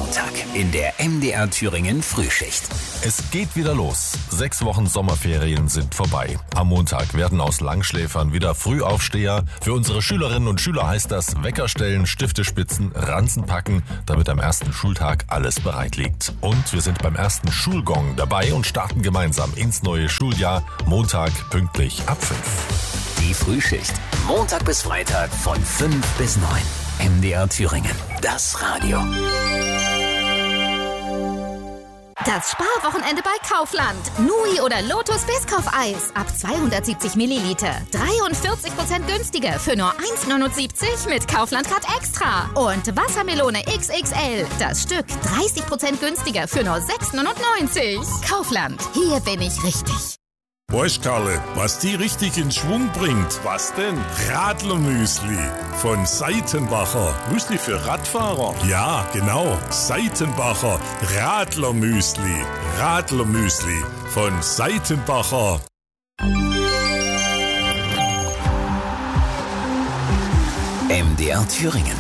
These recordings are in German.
Montag in der MDR Thüringen Frühschicht. Es geht wieder los. 6 Wochen Sommerferien sind vorbei. Am Montag werden aus Langschläfern wieder Frühaufsteher. Für unsere Schülerinnen und Schüler heißt das Wecker stellen, Stifte spitzen, Ranzen packen, damit am ersten Schultag alles bereit liegt. Und wir sind beim ersten Schulgong dabei und starten gemeinsam ins neue Schuljahr. Montag pünktlich ab 5. Die Frühschicht. Montag bis Freitag von 5 bis 9. MDR Thüringen. Das Radio. Das Sparwochenende bei Kaufland. Nui oder Lotus Biscoff-Eis ab 270 Milliliter. 43% günstiger für nur 1,79 mit Kaufland Card Extra. Und Wassermelone XXL. Das Stück 30% günstiger für nur 6,99. Kaufland. Hier bin ich richtig. Weißt Karle, was die richtig in Schwung bringt? Was denn? Radlermüsli von Seitenbacher. Müsli für Radfahrer? Ja, genau. Seitenbacher Radlermüsli. Radlermüsli von Seitenbacher. MDR Thüringen.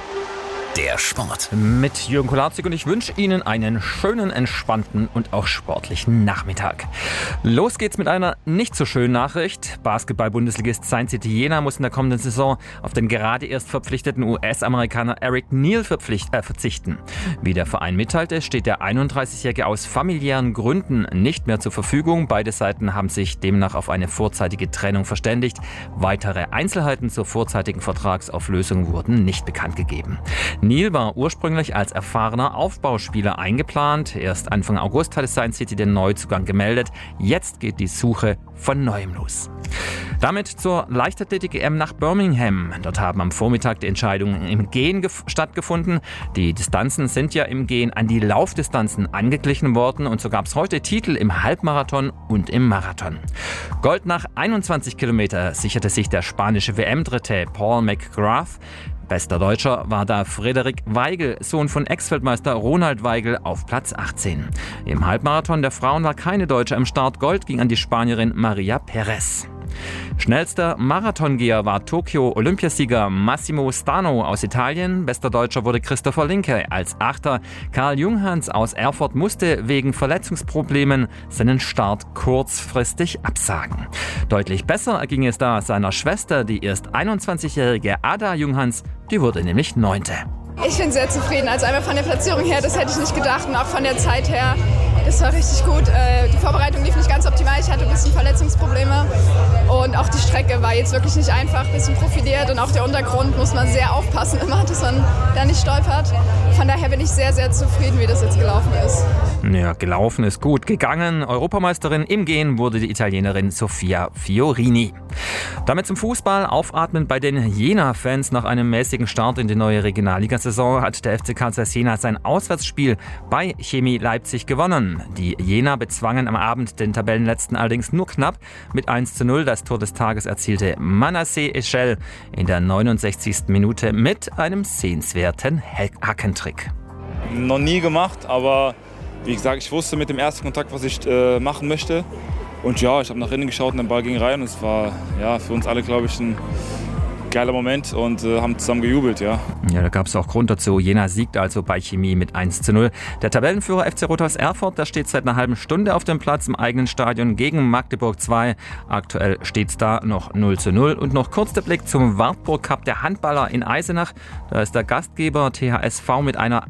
Der Sport. Mit Jürgen Kolarzig und ich wünsche Ihnen einen schönen, entspannten und auch sportlichen Nachmittag. Los geht's mit einer nicht so schönen Nachricht. Basketball-Bundesligist Science City Jena muss in der kommenden Saison auf den gerade erst verpflichteten US-Amerikaner Eric Neal verzichten. Wie der Verein mitteilte, steht der 31-Jährige aus familiären Gründen nicht mehr zur Verfügung. Beide Seiten haben sich demnach auf eine vorzeitige Trennung verständigt. Weitere Einzelheiten zur vorzeitigen Vertragsauflösung wurden nicht bekannt gegeben. Neal war ursprünglich als erfahrener Aufbauspieler eingeplant. Erst Anfang August hatte Science City den Neuzugang gemeldet. Jetzt geht die Suche von Neuem los. Damit zur Leichtathletik-EM nach Birmingham. Dort haben am Vormittag die Entscheidungen im Gehen stattgefunden. Die Distanzen sind ja im Gehen an die Laufdistanzen angeglichen worden und so gab es heute Titel im Halbmarathon und im Marathon. Gold nach 21 Kilometer sicherte sich der spanische WM-Dritte Paul McGrath. Bester Deutscher war da Frederik Weigel, Sohn von Ex-Weltmeister Ronald Weigel, auf Platz 18. Im Halbmarathon der Frauen war keine Deutsche am Start. Gold ging an die Spanierin Maria Perez. Schnellster Marathongeher war Tokio-Olympiasieger Massimo Stano aus Italien. Bester Deutscher wurde Christopher Linke als Achter. Karl Junghans aus Erfurt musste wegen Verletzungsproblemen seinen Start kurzfristig absagen. Deutlich besser erging es da seiner Schwester, die erst 21-jährige Ada Junghans, die wurde nämlich 9. Ich bin sehr zufrieden. Also einmal von der Platzierung her, das hätte ich nicht gedacht, und auch von der Zeit her, das war richtig gut. Die Vorbereitung lief nicht ganz optimal, ich hatte ein bisschen Verletzungsprobleme und auch die Strecke war jetzt wirklich nicht einfach, ein bisschen profiliert und auch der Untergrund muss man sehr aufpassen immer, dass man da nicht stolpert. Von daher bin ich sehr, sehr zufrieden, wie das jetzt gelaufen ist. Ja, gelaufen ist gut. Gegangen. Europameisterin im Gehen wurde die Italienerin Sofia Fiorini. Damit zum Fußball. Aufatmen bei den Jena-Fans. Nach einem mäßigen Start in die neue Regionalligasaison hat der FC Karl Zeiss Jena sein Auswärtsspiel bei Chemie Leipzig gewonnen. Die Jena bezwangen am Abend den Tabellenletzten allerdings nur knapp. Mit 1:0 das Tor des Tages erzielte Manasseh Echel in der 69. Minute mit einem sehenswerten Hackentrick. Noch nie gemacht, aber wie gesagt, ich wusste mit dem ersten Kontakt, was ich machen möchte. Und ja, ich habe nach innen geschaut und der Ball ging rein. Und es war ja, für uns alle, glaube ich, ein geiler Moment und haben zusammen gejubelt, ja. Ja, da gab es auch Grund dazu. Jena siegt also bei Chemie mit 1:0. Der Tabellenführer FC Rot-Weiß Erfurt, der steht seit einer halben Stunde auf dem Platz im eigenen Stadion gegen Magdeburg 2. Aktuell steht es da noch 0:0. Und noch kurz der Blick zum Wartburg Cup der Handballer in Eisenach. Da ist der Gastgeber THSV mit einer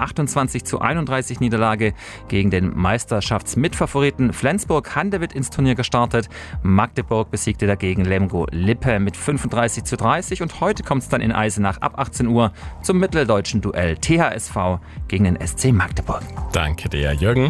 28:31 Niederlage gegen den Meisterschaftsmitfavoriten Flensburg-Handewitt ins Turnier gestartet. Magdeburg besiegte dagegen Lemgo Lippe mit 35:30 und heute kommt es dann in Eisenach ab 18 Uhr zum mitteldeutschen Duell THSV gegen den SC Magdeburg. Danke dir, Jürgen.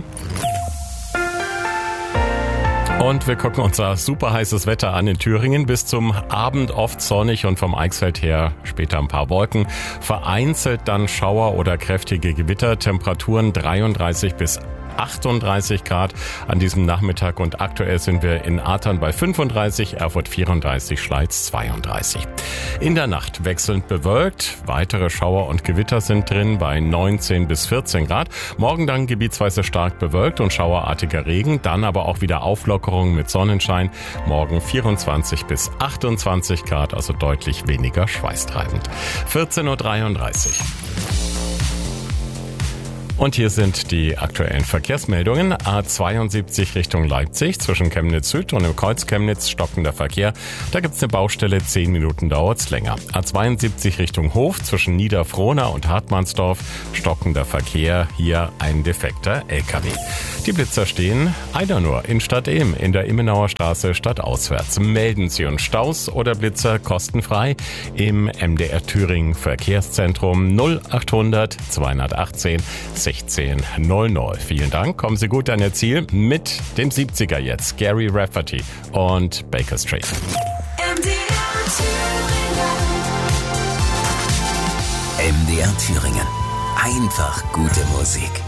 Und wir gucken uns das super heißes Wetter an in Thüringen. Bis zum Abend oft sonnig und vom Eichsfeld her später ein paar Wolken. Vereinzelt dann Schauer oder kräftige Gewitter. Temperaturen 33 bis 38 Grad an diesem Nachmittag und aktuell sind wir in Artern bei 35, Erfurt 34, Schleiz 32. In der Nacht wechselnd bewölkt, weitere Schauer und Gewitter sind drin bei 19 bis 14 Grad. Morgen dann gebietsweise stark bewölkt und schauerartiger Regen, dann aber auch wieder Auflockerung mit Sonnenschein. Morgen 24 bis 28 Grad, also deutlich weniger schweißtreibend. 14:33 Uhr. Und hier sind die aktuellen Verkehrsmeldungen. A72 Richtung Leipzig zwischen Chemnitz Süd und im Kreuz Chemnitz stockender Verkehr. Da gibt's eine Baustelle, 10 Minuten dauert's länger. A72 Richtung Hof zwischen Niederfrohna und Hartmannsdorf stockender Verkehr. Hier ein defekter LKW. Die Blitzer stehen einer nur in Stadt Ilm in der Immenauer Straße stadtauswärts. Melden Sie uns Staus oder Blitzer kostenfrei im MDR Thüringen Verkehrszentrum 0800 218 1600. Vielen Dank. Kommen Sie gut an Ihr Ziel mit dem 70er jetzt. Gary Rafferty und Baker Street. MDR Thüringen. Einfach gute Musik.